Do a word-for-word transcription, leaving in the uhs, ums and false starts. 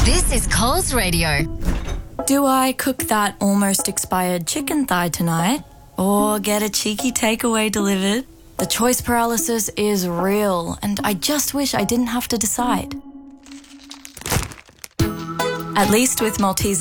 This is Coles Radio. Do I cook that almost expired chicken thigh tonight or get a cheeky takeaway delivered? The choice paralysis is real and I just wish I didn't have to decide. At least with Maltese